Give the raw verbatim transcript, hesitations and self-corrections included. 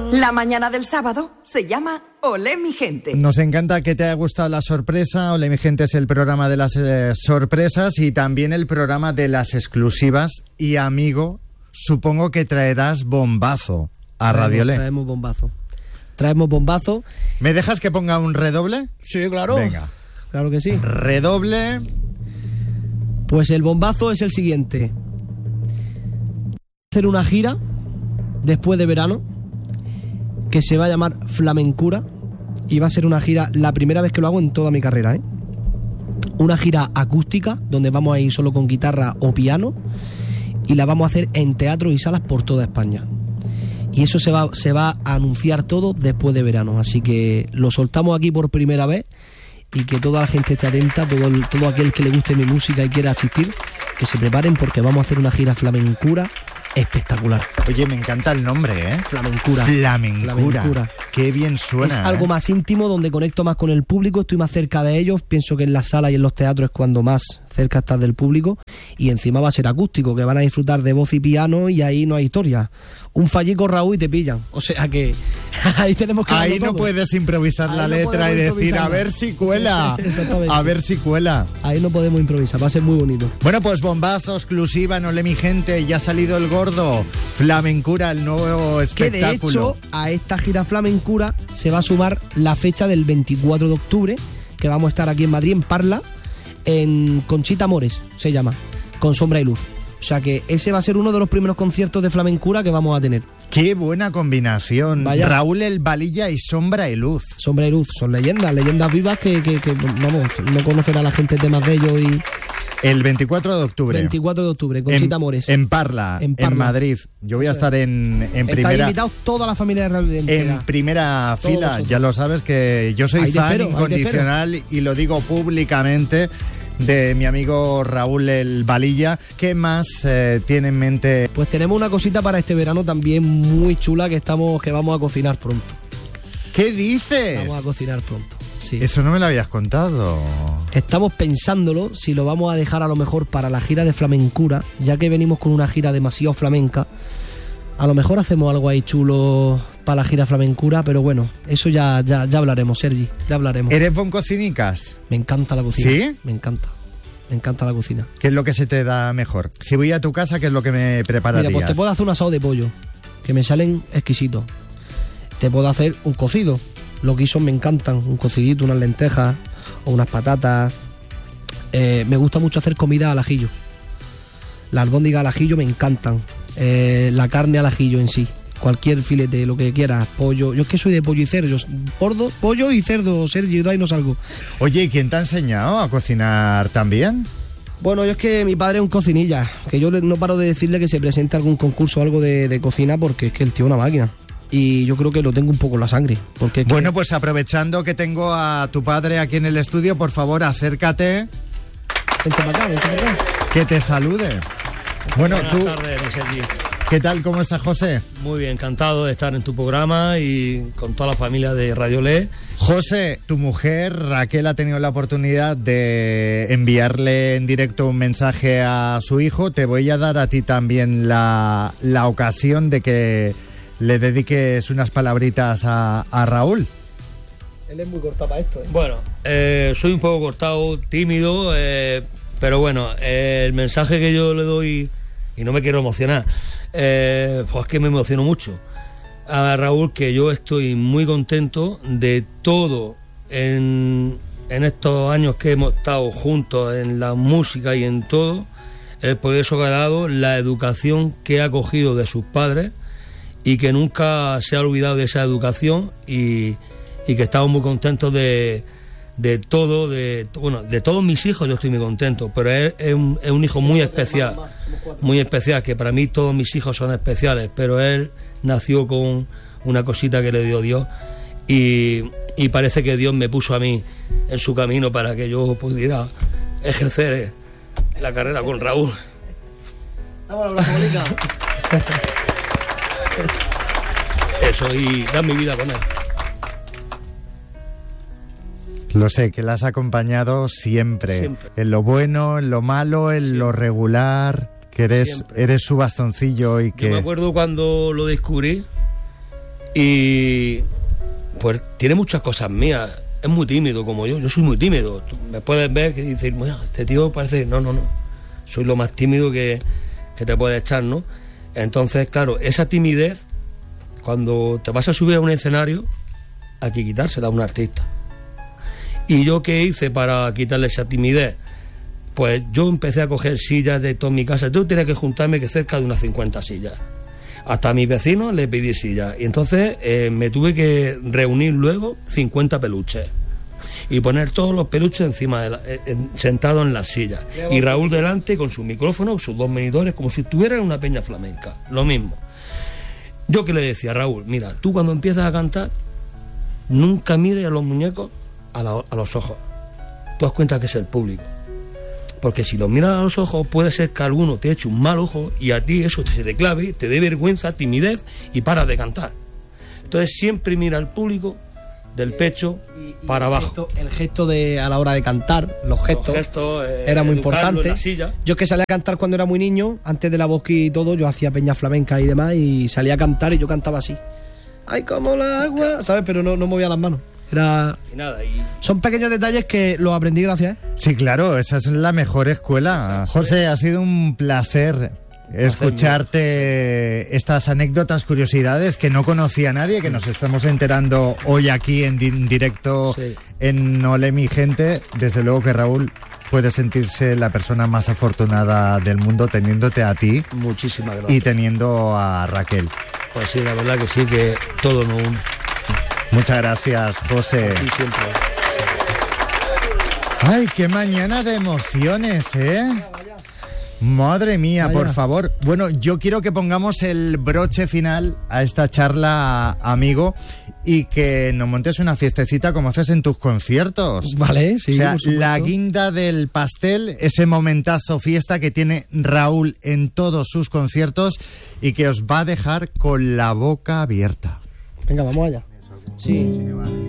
La mañana del sábado se llama Olé mi gente. Nos encanta que te haya gustado la sorpresa. Olé mi gente es el programa de las eh, sorpresas y también el programa de las exclusivas. Y amigo, supongo que traerás bombazo a Radio Olé. Traemos bombazo. Traemos bombazo. ¿Me dejas que ponga un redoble? Sí, claro. Venga. Claro que sí. Redoble. Pues el bombazo es el siguiente. Hacer una gira después de verano que se va a llamar Flamencura y va a ser una gira, la primera vez que lo hago en toda mi carrera, ¿eh? Una gira acústica donde vamos a ir solo con guitarra o piano y la vamos a hacer en teatros y salas por toda España. Y eso se va, se va a anunciar todo después de verano, así que lo soltamos aquí por primera vez y que toda la gente esté atenta, todo, el, todo aquel que le guste mi música y quiera asistir, que se preparen porque vamos a hacer una gira flamencura espectacular. Oye, me encanta el nombre, ¿eh? Flamencura. Flamencura. Flamencura. Qué bien suena. Es algo ¿eh? más íntimo, donde conecto más con el público, estoy más cerca de ellos. Pienso que en las salas y en los teatros es cuando más cerca estás del público. Y encima va a ser acústico, que van a disfrutar de voz y piano y ahí no hay historia. Un fallico Raúl y te pillan. O sea que ahí tenemos que... Ahí no todo. Puedes improvisar ahí la no letra y decir a ver si cuela. Exactamente. A ver si cuela. Ahí no podemos improvisar, va a ser muy bonito. Bueno, pues bombazo, exclusiva, no le mi gente, ya ha salido el gordo. Flamencura, el nuevo espectáculo. Que de hecho, a esta gira Flamencura se va a sumar la fecha del veinticuatro de octubre, que vamos a estar aquí en Madrid, en Parla, en Conchita Amores, se llama, con Sombra y Luz. O sea que ese va a ser uno de los primeros conciertos de Flamencura que vamos a tener. ¡Qué buena combinación! Vaya. Raúl el Balilla y Sombra y Luz. Sombra y Luz, son leyendas, leyendas vivas que, que, que vamos, no conocerá la gente temas de ellos y... El veinticuatro de octubre. veinticuatro de octubre, Conchita Amores. En Parla, en, Parla. en Madrid. Yo voy a estar en, en primera... Está invitado toda la familia de Raúl. En primera Todos fila, vosotros. Ya lo sabes que yo soy ahí fan espero, incondicional y lo digo públicamente de mi amigo Raúl el Balilla. ¿Qué más eh, tiene en mente? Pues tenemos una cosita para este verano también muy chula que estamos que vamos a cocinar pronto. ¿Qué dices? Vamos a cocinar pronto. Sí. Eso no me lo habías contado. Estamos pensándolo si lo vamos a dejar a lo mejor para la gira de Flamencura, ya que venimos con una gira demasiado flamenca. A lo mejor hacemos algo ahí chulo para la gira Flamencura, pero bueno, eso ya, ya, ya hablaremos, Sergi, ya hablaremos. ¿Eres bon cocinicas? Me encanta la cocina. ¿Sí? Me encanta, me encanta la cocina. ¿Qué es lo que se te da mejor? Si voy a tu casa, ¿qué es lo que me prepararías? Mira, pues te puedo hacer un asado de pollo, que me salen exquisitos. Te puedo hacer un cocido. Los guisos me encantan, un cocidito, unas lentejas o unas patatas. Eh, me gusta mucho hacer comida al ajillo. Las albóndigas al ajillo me encantan. Eh, la carne al ajillo en sí. Cualquier filete, lo que quieras, pollo. Yo es que soy de pollo y cerdo. Pordo, pollo y cerdo, Sergio, de ahí no salgo. Oye, ¿y quién te ha enseñado a cocinar también? Bueno, yo es que mi padre es un cocinilla. Que yo no paro de decirle que se presente algún concurso o algo de, de cocina, porque es que el tío es una máquina. Y yo creo que lo tengo un poco en la sangre. Porque bueno, que... pues aprovechando que tengo a tu padre aquí en el estudio, por favor, acércate. Vente para acá, vente para acá. Que te salude. Bueno, Buenas tú... tardes, Sergi. ¿Qué tal? ¿Cómo estás, José? Muy bien, encantado de estar en tu programa y con toda la familia de Radio Olé. José, tu mujer, Raquel, ha tenido la oportunidad de enviarle en directo un mensaje a su hijo. Te voy a dar a ti también la, la ocasión de que le dediques unas palabritas a, a Raúl. Él es muy cortado para esto, ¿eh? Bueno, eh, soy un poco cortado, tímido, eh, pero bueno, eh, el mensaje que yo le doy, y no me quiero emocionar, eh, pues es que me emociono mucho. A Raúl, que yo estoy muy contento de todo en, en estos años que hemos estado juntos, en la música y en todo, el progreso que ha dado, la educación que ha cogido de sus padres, y que nunca se ha olvidado de esa educación y, y que estamos muy contentos de, de todo, de bueno, de todos mis hijos yo estoy muy contento, pero él es un, es un hijo muy especial, muy especial, que para mí todos mis hijos son especiales, pero él nació con una cosita que le dio Dios y, y parece que Dios me puso a mí en su camino para que yo pudiera ejercer la carrera con Raúl. Vamos a la Eso, y dar mi vida con él. Lo sé, que la has acompañado siempre, siempre. En lo bueno, en lo malo, en siempre. Lo regular, que eres, eres su bastoncillo y que... Yo me acuerdo cuando lo descubrí y Y pues tiene muchas cosas mías. Es muy tímido como yo. Yo soy muy tímido. Tú me puedes ver que dices, bueno, este tío parece... No, no, no. Soy lo más tímido que, que te puede echar, ¿no? Entonces, claro, esa timidez, cuando te vas a subir a un escenario, hay que quitársela a un artista. ¿Y yo qué hice para quitarle esa timidez? Pues yo empecé a coger sillas de toda mi casa. Yo tenía que juntarme que cerca de unas cincuenta sillas. Hasta a mis vecinos les pedí sillas. Y entonces eh, me tuve que reunir luego cincuenta peluches. Y poner todos los peluches encima de la, en, sentados en las sillas. Y Raúl delante con su micrófono, sus dos monitores, como si estuviera en una peña flamenca. Lo mismo. Yo que le decía, Raúl, mira, tú cuando empiezas a cantar, nunca mires a los muñecos a, la, a los ojos. Tú das cuenta que es el público. Porque si los miras a los ojos, puede ser que alguno te eche un mal ojo y a ti eso se te clave, te dé vergüenza, timidez y paras de cantar. Entonces siempre mira al público del pecho y, y para el abajo. Gesto, el gesto de a la hora de cantar, los gestos, los gestos eh, era muy importante. En la silla. Yo que salía a cantar cuando era muy niño, antes de la bosque y todo, yo hacía peña flamenca y demás y salía a cantar y yo cantaba así. Ay, como la agua, ¿sabes? Pero no, no movía las manos. Era... Y nada, y... Son pequeños detalles que los aprendí gracias. ¿eh? Sí, claro, esa es la mejor escuela. José, ha sido un placer escucharte estas anécdotas, curiosidades que no conocía nadie, que nos estamos enterando hoy aquí en di- directo sí. en Olé mi gente. Desde luego que Raúl puede sentirse la persona más afortunada del mundo teniéndote a ti. Muchísimas gracias. Y teniendo a Raquel. Pues sí, la verdad que sí, que todo no... Muchas gracias, José. Y siempre. Ay, qué mañana de emociones, ¿eh? Madre mía, Vaya. Por favor. Bueno, yo quiero que pongamos el broche final a esta charla, amigo, y que nos montes una fiestecita como haces en tus conciertos. Vale, sí. O sea, la guinda del pastel, ese momentazo fiesta que tiene Raúl en todos sus conciertos y que os va a dejar con la boca abierta. Venga, vamos allá. Sí.